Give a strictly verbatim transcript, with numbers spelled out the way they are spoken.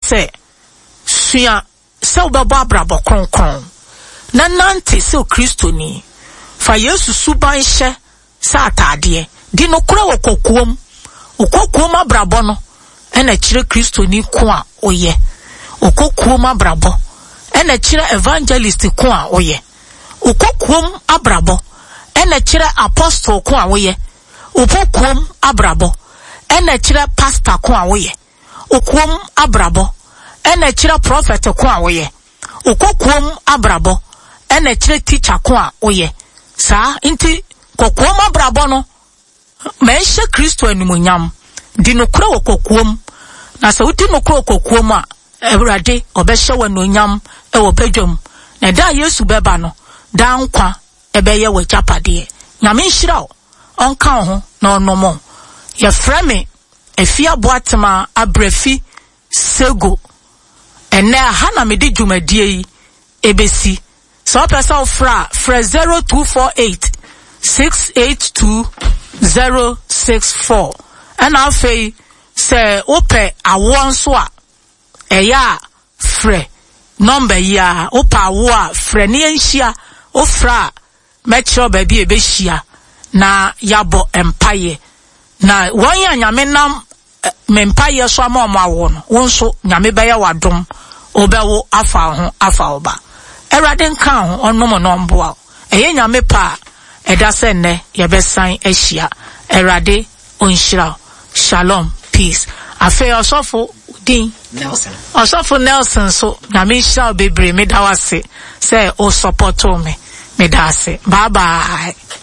se sua se obebo abrabo kronkron na nante se Kristo ni fa Yesu suban hye sa atade di no kura wokokuom okokuom abrabo no ena kire Kristo ni ko a oye okokuom abrabo ena kire evangelist ko a oye okokuom abrabo ena kire apostle ko a oye okokuom abrabo ena kire pastor ko a oye okokuom abrabo ena kire prophet ko a oye okokuom abrabo ena kire teacher ko a oye sa inti kokuom abrabo no menhye Kristo animunyam di no kura wokokuom na sa uti no kura wokokuom a Ewurade obehye wanonyam e wo bedwam na da Yesu beba no da nkwa ebeye wo japade nyame nhira onka ho na onomo ye frame efia boatema abrefi sego ene ha na mede dwumadie yi ebesi so pesa ofra fra zero two four eight six eight two zero six four and afei se ope awon so a eya fre number ya opa wo a fre ne enhia ofra metro ba bi ebehia na yabo empire na won ya nyame nam mempaye so ama omo awo no wonso nyame be ya wadom obewo afa ho afa oba Erade nka ho onomo no mboa eye nyame pa eda se ne ye besan ahia Erade onhira shalom peace afi osofo din Nelson osofo Nelson so nyame hia bebre me da wase say o support me me da se bye bye.